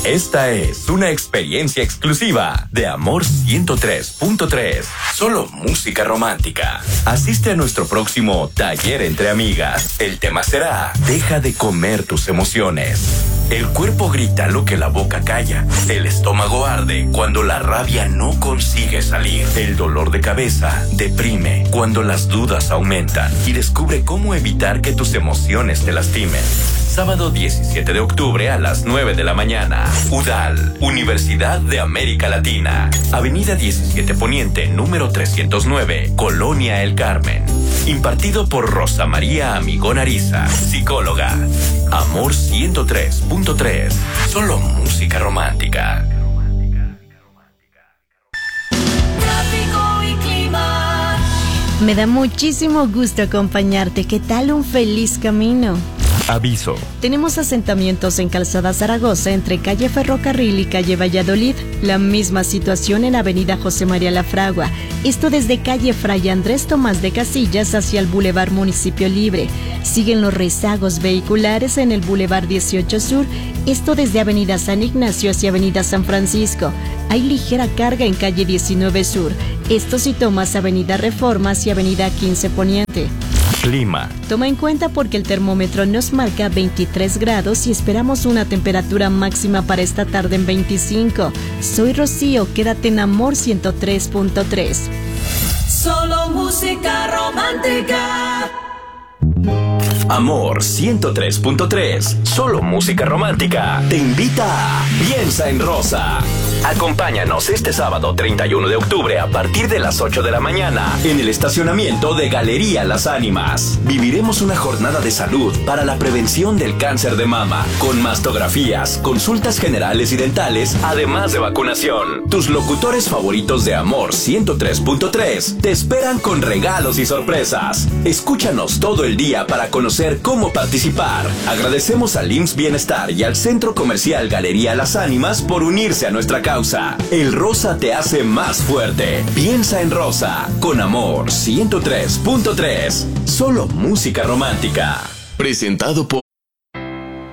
Esta es una experiencia exclusiva de Amor 103.3. Solo música romántica. Asiste a nuestro próximo taller entre amigas. El tema será: deja de comer tus emociones. El cuerpo grita lo que la boca calla. El estómago arde cuando la rabia no consigue salir. El dolor de cabeza deprime cuando las dudas aumentan. Y descubre cómo evitar que tus emociones te lastimen. Sábado 17 de octubre a las 9 de la mañana. UDAL, Universidad de América Latina. Avenida 17 Poniente, número 309, Colonia El Carmen. Impartido por Rosa María Amigón Ariza, psicóloga. Amor 103.3. Solo música romántica. Tráfico y clima. Me da muchísimo gusto acompañarte. ¿Qué tal? Un feliz camino. Aviso. Tenemos asentamientos en Calzada Zaragoza entre calle Ferrocarril y calle Valladolid. La misma situación en avenida José María Lafragua. Esto desde calle Fray Andrés Tomás de Casillas hacia el Boulevard Municipio Libre. Siguen los rezagos vehiculares en el Boulevard 18 Sur. Esto desde avenida San Ignacio hacia avenida San Francisco. Hay ligera carga en calle 19 Sur. Esto si tomas avenida Reforma hacia avenida 15 Poniente. Clima. Toma en cuenta porque el termómetro nos marca 23 grados y esperamos una temperatura máxima para esta tarde en 25. Soy Rocío, quédate en Amor 103.3. Solo música romántica. Amor 103.3. Solo música romántica. Te invita a Piensa en Rosa. Acompáñanos este sábado 31 de octubre a partir de las 8 de la mañana en el estacionamiento de Galería Las Ánimas. Viviremos una jornada de salud para la prevención del cáncer de mama, con mastografías, consultas generales y dentales, además de vacunación. Tus locutores favoritos de Amor 103.3 te esperan con regalos y sorpresas. Escúchanos todo el día para conocer cómo participar. Agradecemos al IMSS Bienestar y al Centro Comercial Galería Las Ánimas por unirse a nuestra causa. El rosa te hace más fuerte. Piensa en Rosa con Amor 103.3. Solo música romántica. Presentado por